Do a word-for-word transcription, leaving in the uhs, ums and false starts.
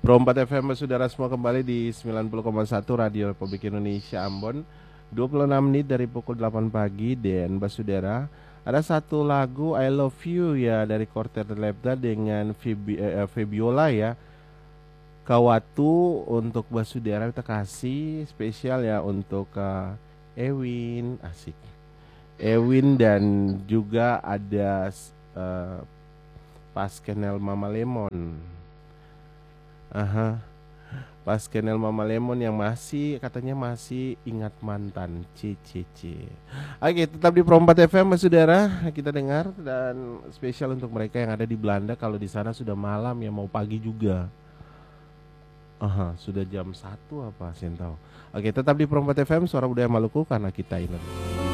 Pro empat F M, saudara semua, kembali di sembilan puluh koma satu Radio Republik Indonesia Ambon. Dua puluh enam menit dari pukul delapan pagi. Dan basudara, ada satu lagu I Love You ya dari Quartet Lepta dengan Febi, eh, Febiola ya, Kawatu. Untuk basudara kita kasih spesial ya untuk uh, Ewin, asik Ewin, dan juga ada uh, Pas Kenal Mama Lemon. Aha, Pas Kenal Mama Lemon yang masih katanya masih ingat mantan. C C C. Oke, tetap di Pro empat F M saudara, kita dengar. Dan spesial untuk mereka yang ada di Belanda, kalau di sana sudah malam ya, mau pagi juga. Aha, sudah jam satu apa, saya tahu. Oke, tetap di Pro empat F M, suara budaya Maluku, karena kita ingat.